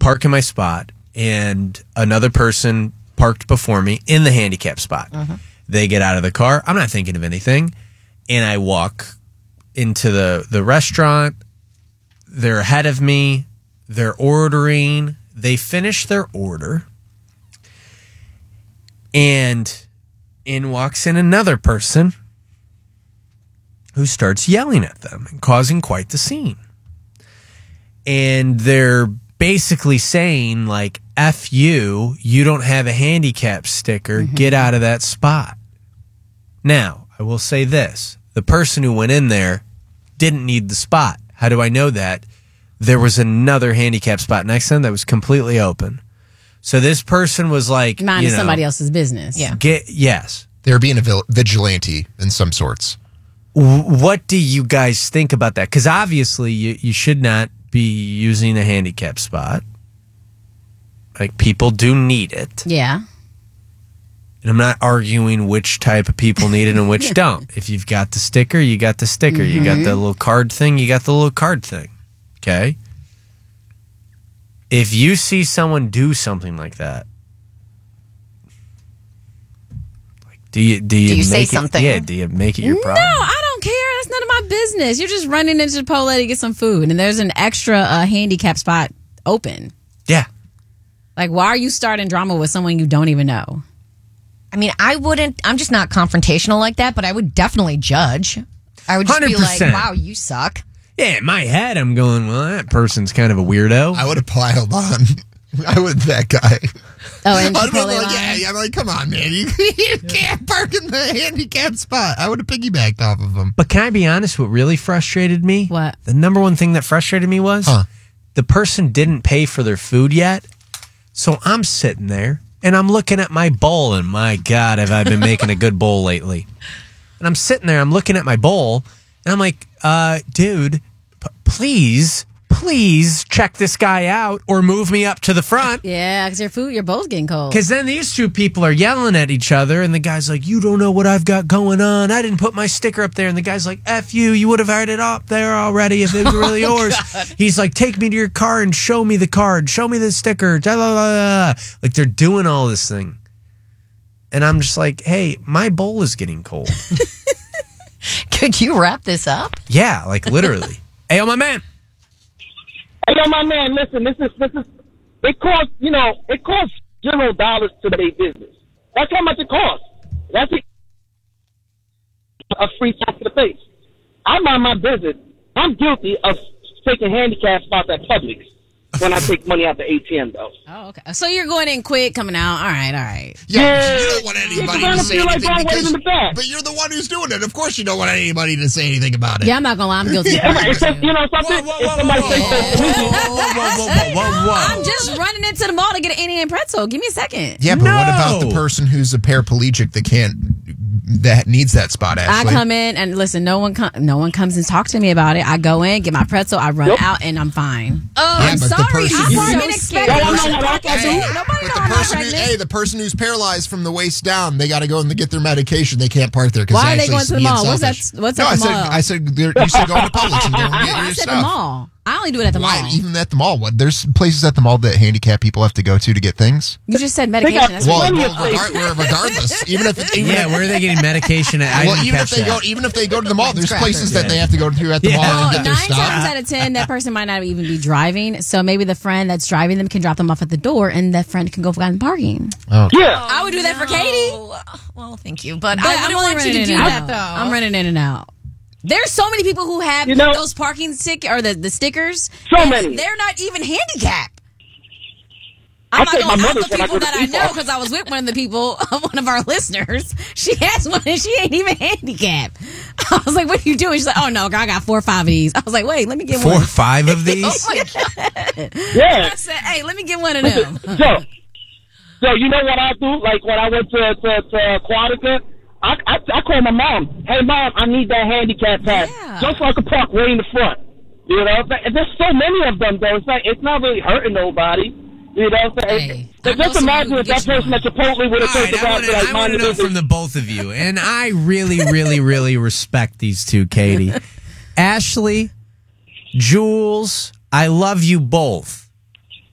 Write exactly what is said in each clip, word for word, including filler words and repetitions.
park in my spot, and another person parked before me in the handicap spot. Uh-huh. They get out of the car. I'm not thinking of anything. And I walk into the, the restaurant. They're ahead of me. They're ordering. They finish their order. And in walks in another person who starts yelling at them and causing quite the scene. And they're basically saying, like, F you, you don't have a handicap sticker, mm-hmm. Get out of that spot. Now, I will say this. The person who went in there didn't need the spot. How do I know that? There was another handicap spot next to them that was completely open. So this person was like, Mind you know, somebody else's business. Yeah. Get, yes. They're being a vil- vigilante in some sorts. W- what do you guys think about that? Because obviously you, you should not be using a handicap spot. Like, people do need it. Yeah. And I'm not arguing which type of people need it and which don't. If you've got the sticker, you got the sticker. Mm-hmm. You got the little card thing, you got the little card thing. Okay? If you see someone do something like that, like, do you do you, do you make say it, something? Yeah, do you make it your problem? No, I don't care. That's none of my business. You're just running into Chipotle to get some food, and there's an extra uh, handicap spot open. Yeah. Like, why are you starting drama with someone you don't even know? I mean, I wouldn't, I'm just not confrontational like that, but I would definitely judge. I would just one hundred percent. be like, wow, you suck. Yeah, in my head, I'm going, well, that person's kind of a weirdo. I would have piled on. I would that guy. Oh, and I'd be Chipotle like, line? yeah, yeah, I'm like, come on, man. You, you can't park in the handicap spot. I would have piggybacked off of him. But can I be honest, what really frustrated me? What? The number one thing that frustrated me was Huh. the person didn't pay for their food yet. So I'm sitting there, and I'm looking at my bowl, and my God, have I been making a good bowl lately. And I'm sitting there, I'm looking at my bowl, and I'm like, uh, dude, p- please, please check this guy out or move me up to the front. Yeah, because your food, you're both getting cold. Because then these two people are yelling at each other, and the guy's like, you don't know what I've got going on. I didn't put my sticker up there. And the guy's like, F you, you would have had it up there already if it was really Oh, yours. God. He's like, take me to your car and show me the card. Show me the sticker. Da, da, da, da. Like, they're doing all this thing. And I'm just like, hey, my bowl is getting cold. Could you wrap this up? Yeah, like literally. Hey, oh, my man. Hey, yo, my man, listen, this is, this is, it costs, you know, it costs zero dollars to make business. That's how much it costs. That's a, a free tap to the face. I mind my business. I'm guilty of taking handicap spots at Publix when I take money out the A T M, though. Oh, okay. So you're going in quick, coming out. All right, all right. Yeah, Yeah. but you don't want anybody Yeah, 'cause I to don't say feel like anything going because, waving the flag. but you're the one who's doing it. Of course you don't want anybody to say anything about it. Yeah, I'm not going to lie. I'm guilty. Yeah, of right. It's just, you know, something, Whoa, whoa, if whoa, somebody whoa, says whoa, something to me, whoa, whoa, whoa, whoa, whoa. I'm just running into the mall to get an Indian pretzel. Give me a second. Yeah, but what about No. the person who's a paraplegic that can't, that needs that spot, I Ashley? come in and listen. No one, com- no one comes and talk to me about it. I go in, get my pretzel, I run Yep. out, and I'm fine. Oh, Yeah, I'm but the sorry. person- I'm You- sorry. you- I'm expecting. No, no, Nobody no, no, know no, I'm no. not But the person, who, hey, the person who's paralyzed from the waist down, they got to go and get their medication. They can't park there because Why are they going to the mall? What's that- what's no, at I the said, mall? I said, there- you said go to Publix and go and get I your said stuff. the mall. I only do it at the Why? mall. Even at the mall, what? There's places at the mall that handicapped people have to go to to get things. You just said medication. got That's Well, plenty well, of places. regard, regardless, even if even Yeah, if, where are they getting medication at? I well, didn't even catch if they that. go, even if they go to the mall, there's Scratch places it. that they have to go to at the Yeah. mall Well, and get their nine stuff. times out of ten, that person might not even be driving. So maybe the friend that's driving them can drop them off at the door, and that friend can go find parking. Oh. yeah. I would do that for Katie. Oh, well, thank you, but, But I I'm wouldn't only want you running to in do and that, out. though. I'm running in and out. There's so many people who have You know- those parking stick or the, the stickers. So and many. They're not even handicapped. I I'm not take going my to out mother's the when I people go to that I People. know because I was with one of the people, one of our listeners. She has one and she ain't even handicapped. I was like, what are you doing? She's like, oh no, girl, I got four or five of these. I was like, wait, let me get Four one. or five of these? Oh my God. Yeah. I said, hey, let me get one of them. So, so you know what I do? Like when I went to to, to Aquatica, I, I I called my mom. Hey mom, I need that handicap pass, Yeah. just so I could park way in the front. You know, but there's so many of them though. It's like it's not really hurting nobody. You know, so Hey, so I know just someone imagine who if that gets you person one. at Chipotle would have All taken right, the I back want to like to mind the know business. from the both of you, and I really, really, really respect these two, Katie. Ashley, Jules, I love you both.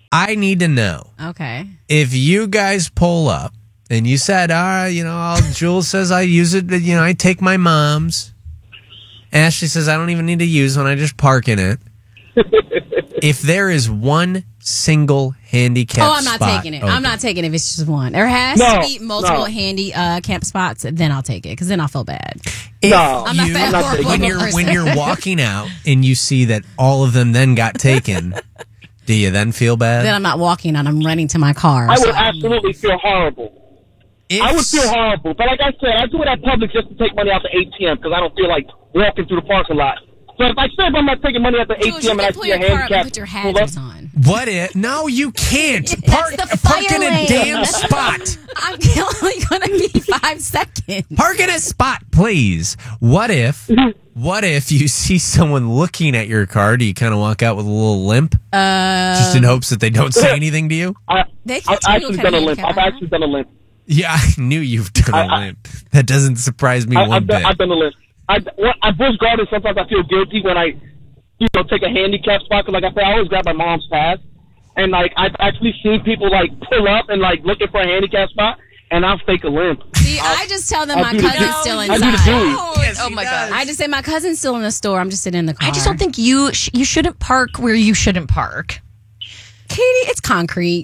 I need to know Okay. if you guys pull up and you said, all right, you know, I'll, Jules says I use it, you know, I take my mom's. Ashley says I don't even need to use one, I just park in it. If there is one single handicap Oh, I'm not spot taking it. open, I'm not taking it if it's just one. There has No, to be multiple no. handy uh, camp spots. Then I'll take it because then I'll feel bad. If No, I'm not you- that horrible when of a you're person. when you're walking out and you see that all of them then got taken, do you then feel bad? Then I'm not walking out. I'm running to my car. I would So- absolutely feel horrible. If- I would feel horrible. But like I said, I do it at Publix just to take money out the A T M because I don't feel like walking through the parking lot. So if I say if I'm not taking money out the Jules, A T M you and I can pull see a your car up and handicap, put your pull up, hazards on. What if? No, you can't. Park, the park fire in a lane. damn spot. I'm only going to be five seconds. Park in a spot, please. What if? What if you see someone looking at your car? Do you kind of walk out with a little limp, Uh, just in hopes that they don't say anything to you? I, They can I've tell you actually what kind done a of limp. handicap I've I actually done a limp. Yeah, I knew you've done a I- I- limp. That doesn't surprise me I, one I've, done, bit. I've done a limp. I, when, at Busch Gardens, sometimes I feel guilty when I, you know, take a handicap spot. Because, like I said, I always grab my mom's pass. And, like, I've actually seen people, like, pull up and, like, looking for a handicap spot. And I'll fake a limp. See, I just tell them I'll my do the cousin's do- still I do the inside. do. Yes, oh he my does. God. I just say my cousin's still in the store. I'm just sitting in the car. I just don't think you sh- you shouldn't park where you shouldn't park. Katie, it's concrete.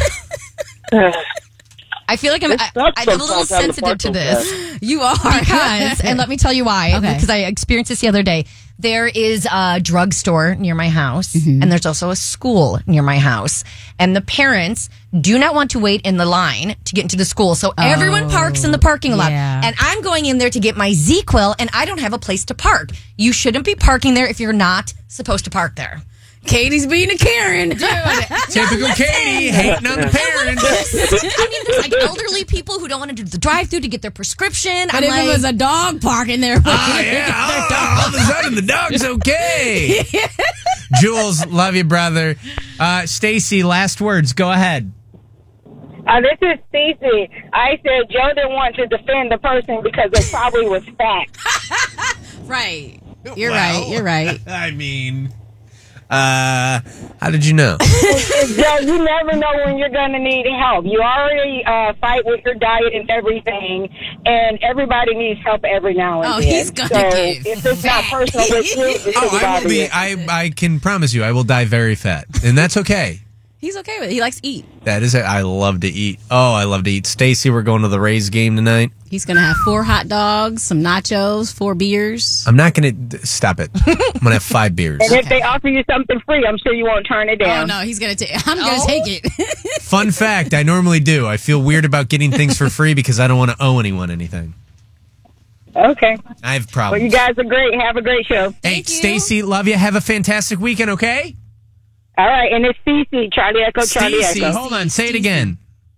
I feel like I'm, It I, sucks I'm a little sometimes having to sensitive park to so this. fast. You are. Because, and let me tell you why, Okay. because I experienced this the other day. There is a drugstore near my house, and there's also a school near my house. And the parents do not want to wait in the line to get into the school. So everyone parks in the parking lot. yeah. And I'm going in there to get my Z-Quil, and I don't have a place to park. You shouldn't be parking there if you're not supposed to park there. Katie's being a Karen. Typical Katie, hating on the parents. I mean, there's like elderly people who don't want to do the drive-through to get their prescription. But I'm if like, it was a dog parking there, Oh, yeah. Oh, all of a sudden, the dog's okay. Jules, love you, brother. Uh, Stacy, last words. Go ahead. Uh, this is Cece. I said Joe didn't want to defend the person because it probably was fat. right. You're Well, right. You're right. I mean, uh, how did you know? Joe, you never know when you're going to need help. You already uh, fight with your diet and everything, and everybody needs help every now and Oh, then. he's gonna so get if it's not fat. personal with you, it shouldn't Oh, I will bother be. you. I I can promise you, I will die very fat, and that's okay. He's okay with it. He likes to eat. That is it. I love to eat. Oh, I love to eat. Stacy, we're going to the Rays game tonight. He's going to have four hot dogs, some nachos, four beers. I'm not going to stop it. I'm going to have five beers. And if they offer you something free, I'm sure you won't turn it Oh, down. no. He's going to take I'm going to take it. Fun fact: I normally do. I feel weird about getting things for free because I don't want to owe anyone anything. Okay. I have Well, problems. you guys are great. Have a great show. hey, Thank you. Stacy, love you. Have a fantastic weekend. Okay. All right. And it's Cece, Charlie Echo, Charlie Stacy, Echo. hold on. Say it again.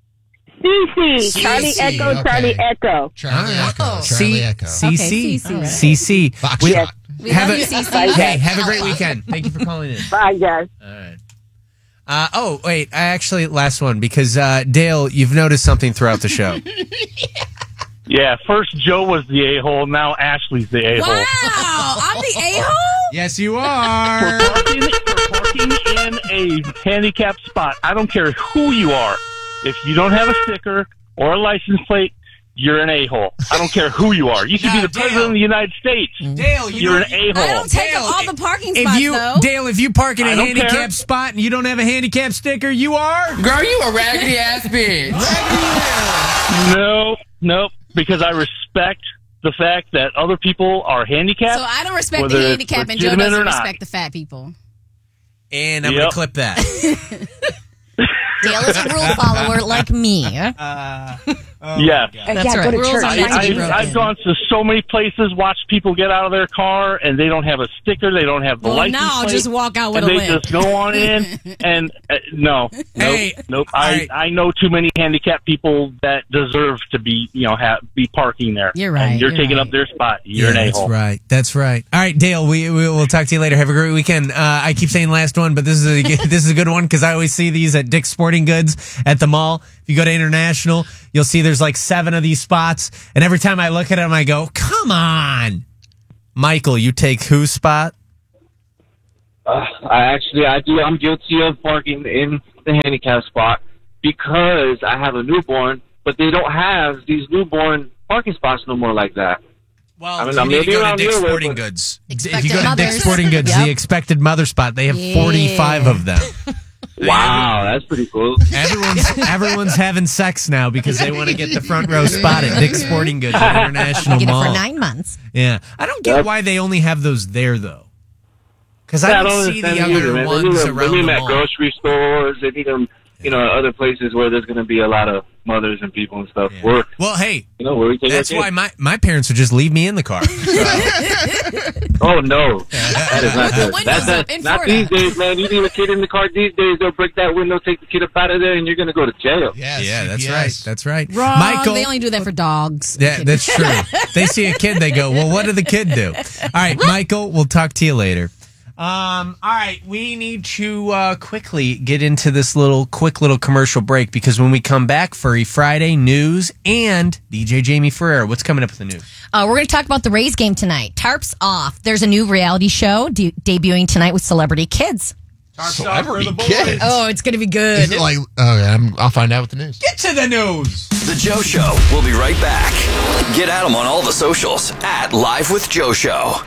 Cece, Charlie Cece, Echo, okay. Charlie Echo. Charlie All right. Echo. Charlie C- Echo. C Okay, C. C C. C C. Foxtrot. Yes. We Have love a- you, Cece. Hey, have a great weekend. Thank you for calling in. Bye, guys. All right. Uh, oh, wait. I actually, last one, because uh, Dale, you've noticed something throughout the show. Yeah, first Joe was the a-hole, now Ashley's the a-hole. Wow. I'm the a-hole? Yes, you For are. parking, for parking in a handicapped spot, I don't care who you are. If you don't have a sticker or a license plate, you're an a-hole. I don't care who you are. You could Nah, be the Dale. president of the United States. Dale, you You're know- an a-hole. I don't take Dale, up all the parking If spots, you, though. Dale, if you park in a I don't handicap care. spot and you don't have a handicap sticker, you are. Girl, you a raggedy ass bitch. No, nope, because I respect the fact that other people are handicapped. So I don't respect whether the it's handicap, and Joe legitimate doesn't or not. respect the fat people. And I'm Yep. going to clip that. Dale is a rule follower like me. Yes. That's yeah, right. go to Rules church. are I, meant to be I, broken. I've gone to so many places, watched people get out of their car, and they don't have a sticker, they don't have the Well, license now I'll plate, just walk out with and a they limp. just go on in, and uh, no, nope, Hey, nope. all I, right. I know too many handicapped people that deserve to be, you know, have, be parking there. You're right, And you're, you're taking right. up their spot. You're yeah, an that's a-hole. right. That's right. All right, Dale. We, we we'll talk to you later. Have a great weekend. Uh, I keep saying last one, but this is a this is a good one because I always see these at Dick's Sporting Goods at the mall. If you go to International, you'll see there's like seven of these spots, and every time I look at them, I go, "Come on, Michael, you take whose spot?" Uh, I actually, I do. I'm guilty of parking in the handicap spot because I have a newborn, but they don't have these newborn parking spots no more like that. Well, I mean, you I'm need to maybe go to around Dick's your way, Sporting but- Goods. Expected If you go to Dick's mothers. Sporting Goods, Yep. the expected mother spot, they have Yeah. forty-five of them. Wow, that's pretty cool. Everyone's everyone's having sex now because they want to get the front row spot at Dick's Sporting Goods at International Get it Mall. for nine months. Yeah, I don't get Yep. why they only have those there though. Because Yeah, I don't see the understand other either, man. They ones need them, around they need the them at mall. grocery stores. They need them, you know, other places where there's going to be a lot of mothers and people and stuff. Yeah. Where, Well, hey, you know, where we take that's our why kids. my, my parents would just leave me in the car. Oh no, that is not good. Windows That's up not, in not Florida. these days, man. You leave a kid in the car these days, they'll break that window, take the kid up out of there, and you're going to go to jail. Yes, yeah, that's yes. right. That's right. Wrong. Michael, They only do that for dogs. yeah, that's true. They see a kid, they go, well, what did the kid do? All right, Michael, we'll talk to you later. Um, all right, we need to uh, quickly get into this little quick little commercial break because when we come back, Furry Friday news and D J Jamie Ferreira. What's coming up with the news? Uh, we're going to talk about the Rays game tonight. Tarps off. There's a new reality show de- debuting tonight with Celebrity Kids. Celebrity kids. Oh, it's going to be good. Is it like, oh, yeah, I'm, I'll find out with the news. Get to the news. The Joe Show. We'll be right back. Get at him on all the socials at Live with Joe Show.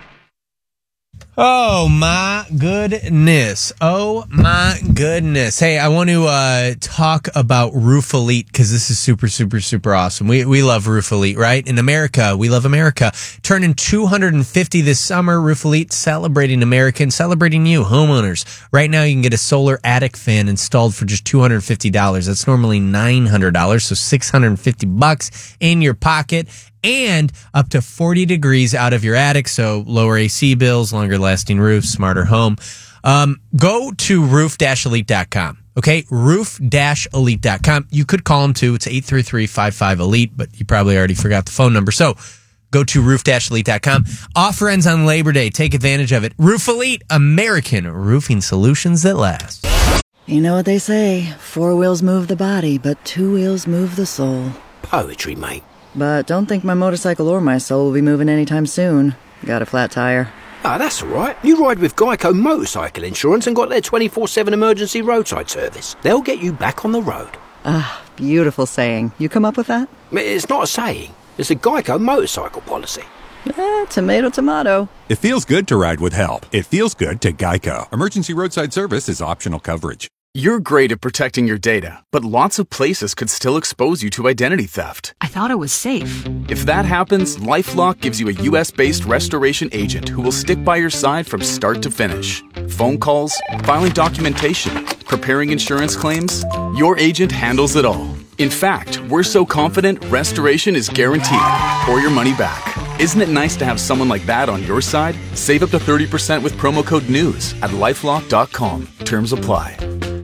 Oh my goodness. Oh my goodness. Hey, I want to uh, talk about Roof Elite because this is super, super, super awesome. We we love Roof Elite, right? In America, we love America. Turning two hundred fifty this summer, Roof Elite celebrating America and celebrating you, homeowners. Right now, you can get a solar attic fan installed for just two hundred fifty dollars. That's normally nine hundred dollars, so six hundred fifty bucks in your pocket. And up to forty degrees out of your attic, so lower A C bills, longer lasting roof, smarter home. Um, go to roof dash elite dot com. Okay, roof dash elite dot com. You could call them too. It's eight three three, five five, elite, but you probably already forgot the phone number. So go to roof dash elite dot com. Offer ends on Labor Day. Take advantage of it. Roof Elite, American roofing solutions that last. You know what they say, four wheels move the body, but two wheels move the soul. Poetry, mate. But don't think my motorcycle or my soul will be moving anytime soon. Got a flat tire. Ah, that's all right. You ride with Geico Motorcycle Insurance and got their twenty-four seven emergency roadside service. They'll get you back on the road. Ah, beautiful saying. You come up with that? It's not a saying. It's a Geico motorcycle policy. Eh, tomato, tomato. It feels good to ride with help. It feels good to Geico. Emergency roadside service is optional coverage. You're great at protecting your data, but lots of places could still expose you to identity theft. I thought it was safe. If that happens, LifeLock gives you a U S-based restoration agent who will stick by your side from start to finish. Phone calls, filing documentation, preparing insurance claims, your agent handles it all. In fact, we're so confident restoration is guaranteed or your money back. Isn't it nice to have someone like that on your side? Save up to thirty percent with promo code NEWS at lifelock dot com. Terms apply.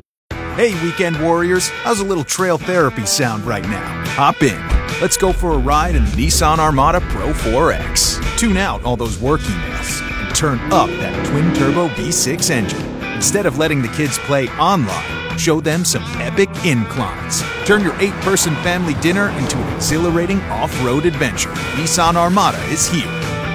Hey, weekend warriors, how's a little trail therapy sound right now? Hop in. Let's go for a ride in the Nissan Armada Pro four X. Tune out all those work emails and turn up that twin-turbo V six engine. Instead of letting the kids play online, show them some epic inclines. Turn your eight-person family dinner into an exhilarating off-road adventure. Nissan Armada is here.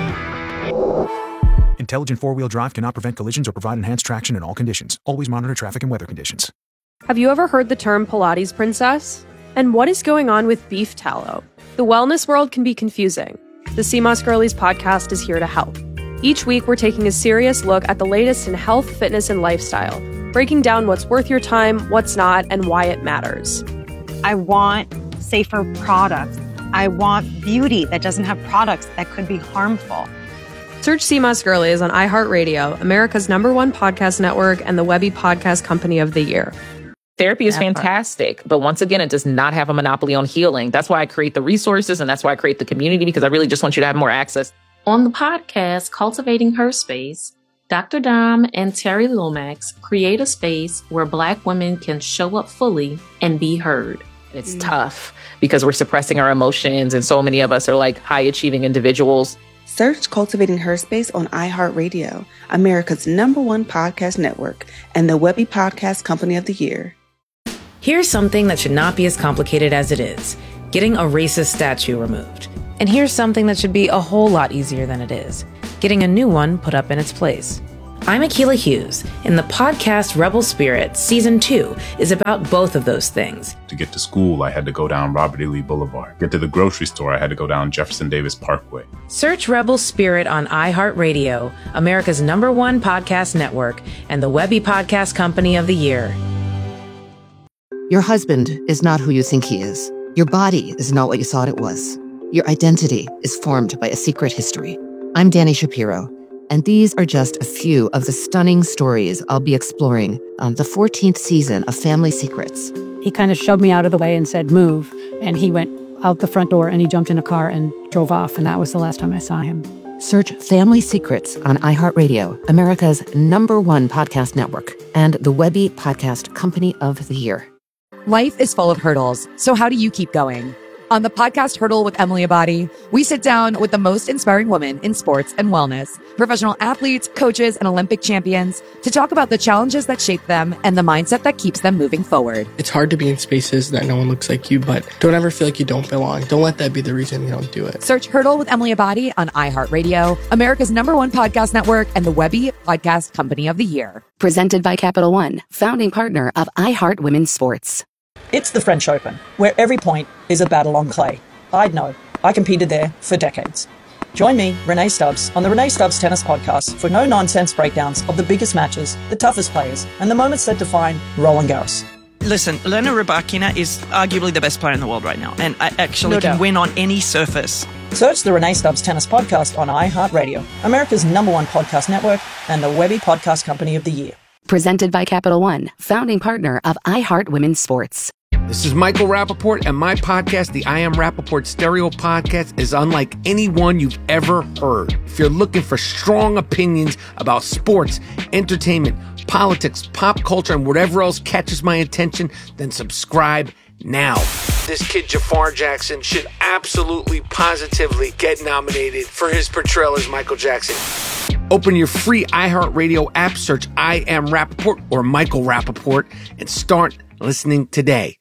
Intelligent four-wheel drive cannot prevent collisions or provide enhanced traction in all conditions. Always monitor traffic and weather conditions. Have you ever heard the term Pilates princess? And what is going on with beef tallow? The wellness world can be confusing. The Sea Moss Girlies podcast is here to help. Each week, we're taking a serious look at the latest in health, fitness, and lifestyle, breaking down what's worth your time, what's not, and why it matters. I want safer products. I want beauty that doesn't have products that could be harmful. Search Sea Moss Girlies on iHeartRadio, America's number one podcast network, and the Webby Podcast Company of the Year. Therapy is fantastic, but once again, it does not have a monopoly on healing. That's why I create the resources and that's why I create the community, because I really just want you to have more access. On the podcast, Cultivating Her Space, Doctor Dom and Terry Lomax create a space where Black women can show up fully and be heard. It's mm. tough because we're suppressing our emotions, and so many of us are like high achieving individuals. Search Cultivating Her Space on iHeartRadio, America's number one podcast network, and the Webby Podcast Company of the Year. Here's something that should not be as complicated as it is: getting a racist statue removed. And here's something that should be a whole lot easier than it is: getting a new one put up in its place. I'm Akilah Hughes, and the podcast Rebel Spirit Season two is about both of those things. To get to school, I had to go down Robert E. Lee Boulevard. Get to the grocery store, I had to go down Jefferson Davis Parkway. Search Rebel Spirit on iHeartRadio, America's number one podcast network, and the Webby Podcast Company of the Year. Your husband is not who you think he is. Your body is not what you thought it was. Your identity is formed by a secret history. I'm Dani Shapiro, and these are just a few of the stunning stories I'll be exploring on the fourteenth season of Family Secrets. He kind of shoved me out of the way and said, move. And he went out the front door and he jumped in a car and drove off. And that was the last time I saw him. Search Family Secrets on iHeartRadio, America's number one podcast network, and the Webby Podcast Company of the Year. Life is full of hurdles, so how do you keep going? On the podcast Hurdle with Emily Abadi, we sit down with the most inspiring women in sports and wellness, professional athletes, coaches, and Olympic champions to talk about the challenges that shape them and the mindset that keeps them moving forward. It's hard to be in spaces that no one looks like you, but don't ever feel like you don't belong. Don't let that be the reason you don't do it. Search Hurdle with Emily Abadi on iHeartRadio, America's number one podcast network, and the Webby Podcast Company of the Year. Presented by Capital One, founding partner of iHeart Women's Sports. It's the French Open, where every point is a battle on clay. I'd know. I competed there for decades. Join me, Renee Stubbs, on the Renee Stubbs Tennis Podcast for no-nonsense breakdowns of the biggest matches, the toughest players, and the moments that define Roland Garros. Listen, Elena Rybakina is arguably the best player in the world right now, and I actually No can doubt. win on any surface. Search the Renee Stubbs Tennis Podcast on iHeartRadio, America's number one podcast network, and the Webby Podcast Company of the Year. Presented by Capital One, founding partner of iHeart Women's Sports. This is Michael Rappaport, and my podcast, the I Am Rappaport Stereo Podcast, is unlike any one you've ever heard. If you're looking for strong opinions about sports, entertainment, politics, pop culture, and whatever else catches my attention, then subscribe now. This kid, Jafar Jackson, should absolutely, positively get nominated for his portrayal as Michael Jackson. Open your free iHeartRadio app, search I Am Rappaport or Michael Rappaport, and start listening today.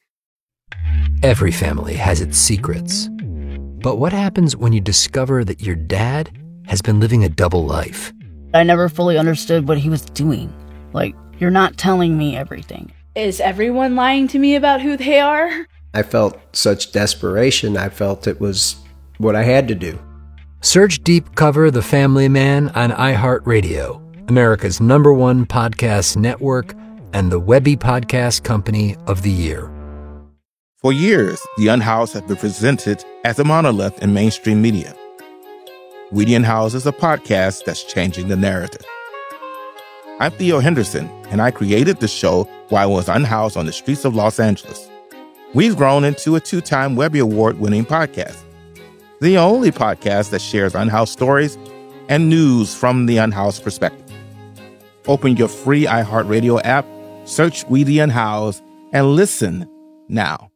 Every family has its secrets. But what happens when you discover that your dad has been living a double life? I never fully understood what he was doing. Like, you're not telling me everything. Is everyone lying to me about who they are? I felt such desperation. I felt it was what I had to do. Search Deep Cover The Family Man on iHeartRadio, America's number one podcast network, and the Webby Podcast Company of the Year. For years, The Unhoused has been presented as a monolith in mainstream media. We the Unhoused is a podcast that's changing the narrative. I'm Theo Henderson, and I created the show while I was unhoused on the streets of Los Angeles. We've grown into a two-time Webby Award-winning podcast, the only podcast that shares unhoused stories and news from the unhoused perspective. Open your free iHeartRadio app, search We the Unhoused, and listen now.